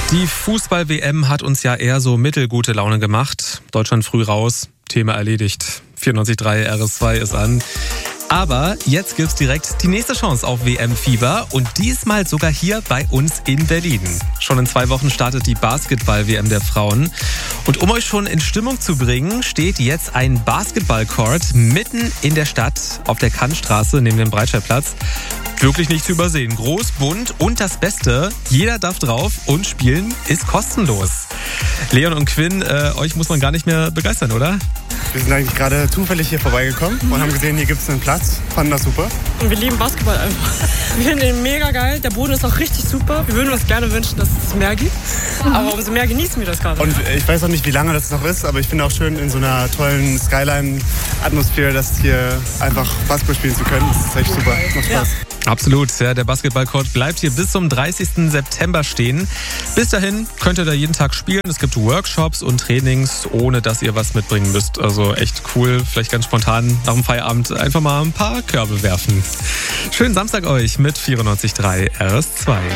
Die Fußball-WM hat uns ja eher so mittelgute Laune gemacht. Deutschland früh raus, Thema erledigt. 94.3 RS2 ist an. Aber jetzt gibt's direkt die nächste Chance auf WM-Fieber und diesmal sogar hier bei uns in Berlin. Schon in 2 Wochen startet die Basketball-WM der Frauen. Und um euch schon in Stimmung zu bringen, steht jetzt ein Basketball-Court mitten in der Stadt auf der Kantstraße neben dem Breitscheidplatz. Wirklich nicht zu übersehen. Groß, bunt und das Beste, jeder darf drauf und spielen ist kostenlos. Leon und Quinn, euch muss man gar nicht mehr begeistern, oder? Wir sind eigentlich gerade zufällig hier vorbeigekommen und haben gesehen, hier gibt es einen Platz. Fanden das super. Und wir lieben Basketball einfach. Wir finden den mega geil. Der Boden ist auch richtig super. Wir würden uns gerne wünschen, dass es mehr gibt. Aber umso mehr genießen wir das gerade. Und ich weiß auch nicht, wie lange das noch ist, aber ich finde auch schön, in so einer tollen Skyline-Atmosphäre, das hier einfach Basketball spielen zu können. Das ist echt super. Macht Spaß. Ja. Absolut, ja, der Basketballcourt bleibt hier bis zum 30. September stehen. Bis dahin könnt ihr da jeden Tag spielen. Es gibt Workshops und Trainings, ohne dass ihr was mitbringen müsst. Also echt cool, vielleicht ganz spontan nach dem Feierabend einfach mal ein paar Körbe werfen. Schönen Samstag euch mit 94.3 RS2.